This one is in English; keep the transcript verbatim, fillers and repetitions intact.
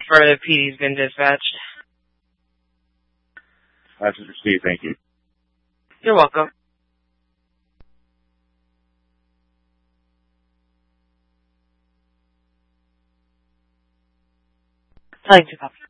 Further P D's been dispatched. Message received, thank you. You're welcome. Telling to copy.